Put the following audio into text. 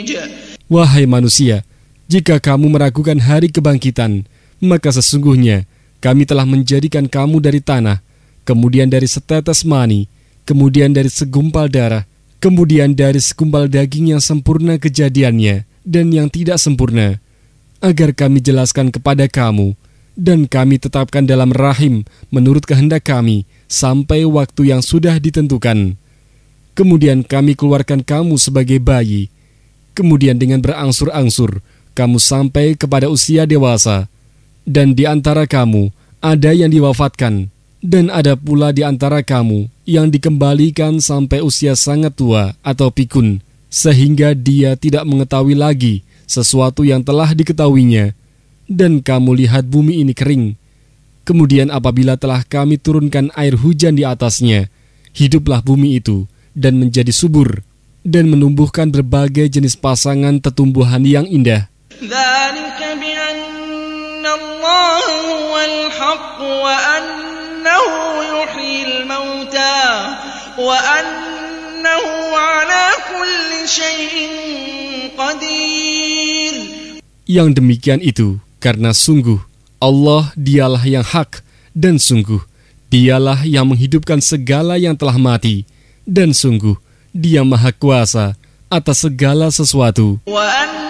Wahai manusia, jika kamu meragukan hari kebangkitan, maka sesungguhnya kami telah menjadikan kamu dari tanah, kemudian dari setetes mani, kemudian dari segumpal darah, kemudian dari segumpal daging yang sempurna kejadiannya dan yang tidak sempurna, agar kami jelaskan kepada kamu, dan kami tetapkan dalam rahim menurut kehendak kami sampai waktu yang sudah ditentukan. Kemudian kami keluarkan kamu sebagai bayi, kemudian dengan berangsur-angsur kamu sampai kepada usia dewasa, dan di antara kamu ada yang diwafatkan, dan ada pula di antara kamu yang dikembalikan sampai usia sangat tua atau pikun, sehingga dia tidak mengetahui lagi sesuatu yang telah diketahuinya. Dan kamu lihat bumi ini kering. Kemudian apabila telah kami turunkan air hujan di atasnya, hiduplah bumi itu dan menjadi subur, dan menumbuhkan berbagai jenis pasangan tetumbuhan yang indah. Yang demikian itu karena sungguh Allah dialah yang hak, dan sungguh dialah yang menghidupkan segala yang telah mati, dan sungguh Dia Maha Kuasa atas segala sesuatu.